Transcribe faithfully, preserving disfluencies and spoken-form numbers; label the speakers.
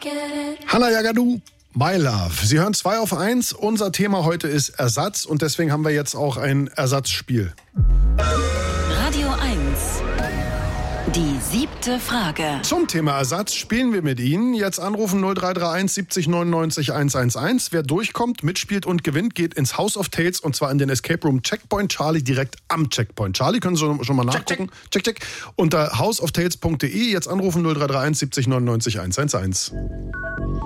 Speaker 1: Hannah Yagadou, My Love. Sie hören zwei auf eins. Unser Thema heute ist Ersatz und deswegen haben wir jetzt auch ein Ersatzspiel.
Speaker 2: Radio eins. Die siebte Frage.
Speaker 1: Zum Thema Ersatz spielen wir mit Ihnen. Jetzt anrufen null drei drei eins siebzig neunundneunzig hundertelf. Wer durchkommt, mitspielt und gewinnt, geht ins House of Tales und zwar in den Escape Room Checkpoint Charlie direkt am Checkpoint Charlie. Können Sie schon mal nachgucken. Check, check. check. Unter house of tales punkt de. Jetzt anrufen null drei drei eins siebzig neunundneunzig hundertelf.